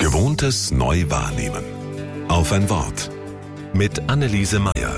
Gewohntes neu wahrnehmen. Auf ein Wort. Mit Anneliese Meyer.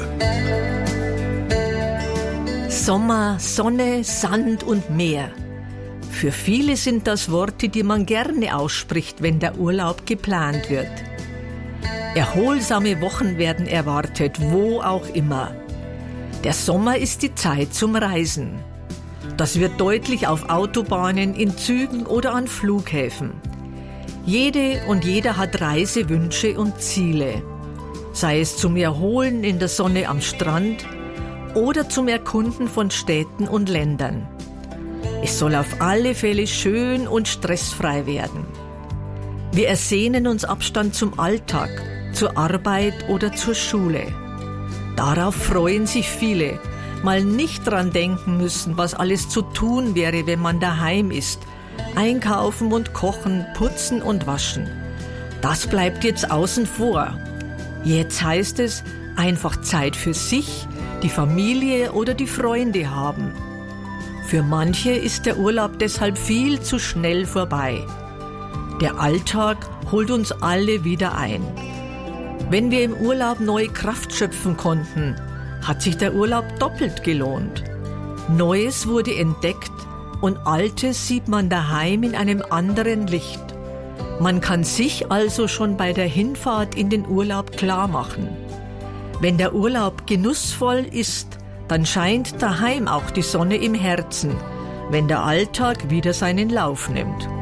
Sommer, Sonne, Sand und Meer. Für viele sind das Worte, die man gerne ausspricht, wenn der Urlaub geplant wird. Erholsame Wochen werden erwartet, wo auch immer. Der Sommer ist die Zeit zum Reisen. Das wird deutlich auf Autobahnen, in Zügen oder an Flughäfen. Jede und jeder hat Reisewünsche und Ziele. Sei es zum Erholen in der Sonne am Strand oder zum Erkunden von Städten und Ländern. Es soll auf alle Fälle schön und stressfrei werden. Wir ersehnen uns Abstand zum Alltag, zur Arbeit oder zur Schule. Darauf freuen sich viele, mal nicht dran denken müssen, was alles zu tun wäre, wenn man daheim ist. Einkaufen und kochen, putzen und waschen. Das bleibt jetzt außen vor. Jetzt heißt es, einfach Zeit für sich, die Familie oder die Freunde haben. Für manche ist der Urlaub deshalb viel zu schnell vorbei. Der Alltag holt uns alle wieder ein. Wenn wir im Urlaub neue Kraft schöpfen konnten, hat sich der Urlaub doppelt gelohnt. Neues wurde entdeckt und Altes sieht man daheim in einem anderen Licht. Man kann sich also schon bei der Hinfahrt in den Urlaub klar machen. Wenn der Urlaub genussvoll ist, dann scheint daheim auch die Sonne im Herzen, wenn der Alltag wieder seinen Lauf nimmt.